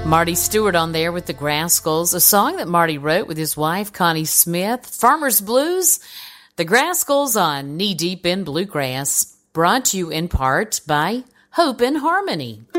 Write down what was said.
Marty Stewart on there with the Grascals, a song that Marty wrote with his wife Connie Smith. Farmer's Blues, the Grascals on Knee Deep in Bluegrass, brought to you in part by Hope and Harmony.